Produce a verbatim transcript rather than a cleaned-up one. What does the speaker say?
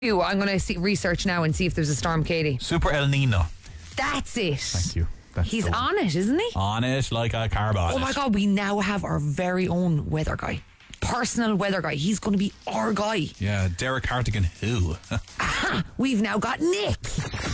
you. I'm going to research now and see if there's a storm, Katie. Super El Nino. That's it. Thank you. That's He's the one. on it, isn't he? On it like a car bonnet. Oh my God, we now have our very own weather guy. Personal weather guy. He's going to be our guy. Yeah, Derek Hartigan who? Aha, we've now got Nick.